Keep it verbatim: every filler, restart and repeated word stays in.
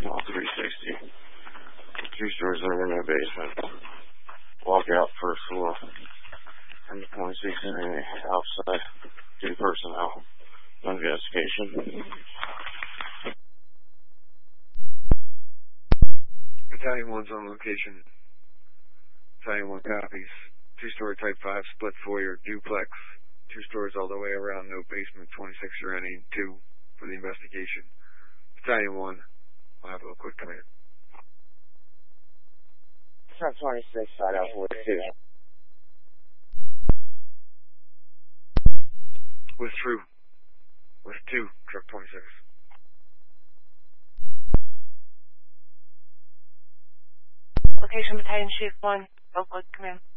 All three sixty. Two stories over, no basement. Walk out first floor. And twenty-six outside. Two personnel. Investigation. Battalion one's on location. Battalion one copies. Two-story type five split foyer duplex. Two stories all the way around, no basement. twenty-six are any two for the investigation. Battalion one, I'll have a quick command. Truck twenty-six, side out with two. Withdrew. With two, truck twenty-six. Location Battalion Chief one, Oakwood, come in.